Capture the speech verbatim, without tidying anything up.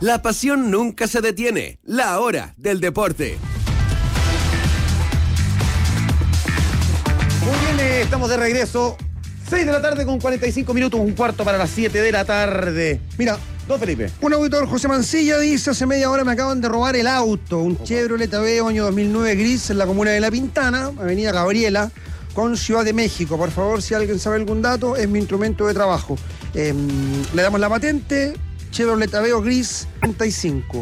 La pasión nunca se detiene. La hora del deporte. Muy bien, eh, estamos de regreso. seis de la tarde con cuarenta y cinco minutos, un cuarto para las siete de la tarde. Mira, don Felipe. Un auditor, José Mancilla, dice: hace media hora me acaban de robar el auto. Un Opa. Chevrolet Aveo año dos mil nueve gris en la comuna de La Pintana, avenida Gabriela, con Ciudad de México. Por favor, si alguien sabe algún dato, es mi instrumento de trabajo. Eh, le damos la patente, Chevrolet Aveo gris treinta y cinco.